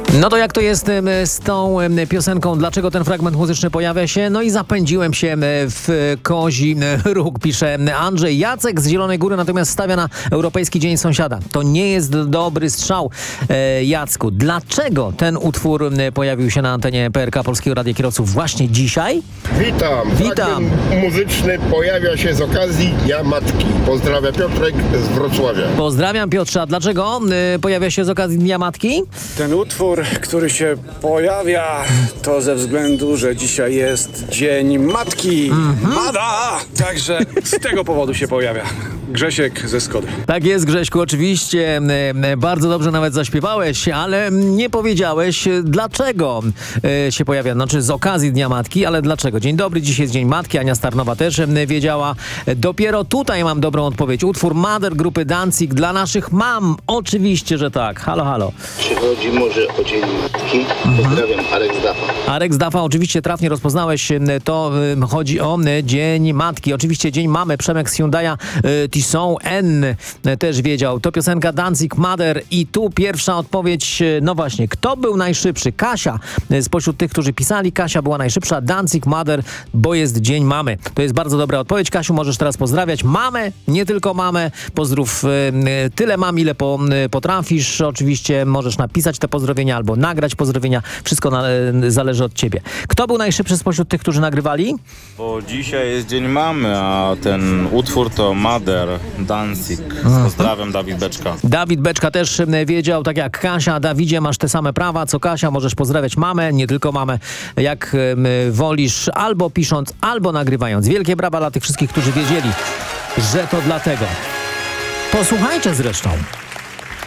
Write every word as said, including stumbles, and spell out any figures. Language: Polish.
No to jak to jest em, z tą em, piosenką, dlaczego ten fragment muzyczny pojawia się? No i zapędziłem się em, w kozi em, róg, pisze em, Andrzej. Jacek z Zielonej Góry natomiast stawia na Europejski Dzień Sąsiada. To nie jest dobry strzał, e, Jacku. Dlaczego ten utwór em, pojawił się na antenie P R K Polskiego Radia Kierowców właśnie dzisiaj? Witam. Witam. Fragment muzyczny pojawia się z okazji Dnia Matki. Pozdrawia Piotrek z Wrocławia. Pozdrawiam Piotrze. A dlaczego e, pojawia się z okazji Dnia Matki? Ten utwór, który się pojawia, to ze względu, że dzisiaj jest Dzień Matki. Mm-hmm. Mada! Także z tego powodu się pojawia. Grzesiek ze Skody. Tak jest, Grześku, oczywiście. M, m, Bardzo dobrze nawet zaśpiewałeś, ale nie powiedziałeś, dlaczego e, się pojawia. Znaczy z okazji Dnia Matki, ale dlaczego? Dzień dobry, dzisiaj jest Dzień Matki. Ania Starnowa też m, wiedziała. Dopiero tutaj mam dobrą odpowiedź. Utwór Mother grupy Danzig dla naszych mam. Oczywiście, że tak. Halo, halo. Przychodzi może o Dzień Matki. Pozdrawiam, Arek z Dafa. Arek z Dafa, oczywiście trafnie rozpoznałeś, to y, chodzi o y, Dzień Matki. Oczywiście Dzień Mamy, Przemek z Hyundai'a, y, Tisson N y, też wiedział. To piosenka Danzig Mother i tu pierwsza odpowiedź, y, no właśnie, kto był najszybszy? Kasia, y, spośród tych, którzy pisali, Kasia była najszybsza. Danzig Mother, bo jest Dzień Mamy. To jest bardzo dobra odpowiedź. Kasiu, możesz teraz pozdrawiać mamę, nie tylko mamę. Pozdrów y, y, tyle mam, ile po, y, potrafisz. Oczywiście możesz napisać te pozdrowienia albo nagrać pozdrowienia. Wszystko na, zależy od ciebie. Kto był najszybszy spośród tych, którzy nagrywali? Bo dzisiaj jest Dzień Mamy, a ten utwór to Mother, Danzig. Pozdrawiam, Dawid Beczka. Dawid Beczka też m, wiedział, tak jak Kasia. Dawidzie, masz te same prawa, co Kasia. Możesz pozdrawiać mamę, nie tylko mamę, jak m, wolisz, albo pisząc, albo nagrywając. Wielkie brawa dla tych wszystkich, którzy wiedzieli, że to dlatego. Posłuchajcie zresztą.